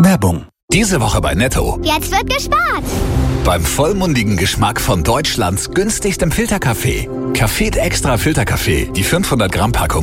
Werbung. Diese Woche bei Netto. Jetzt wird gespart. Beim vollmundigen Geschmack von Deutschlands günstigstem Filterkaffee. Café Extra Filterkaffee. Die 500 Gramm Packung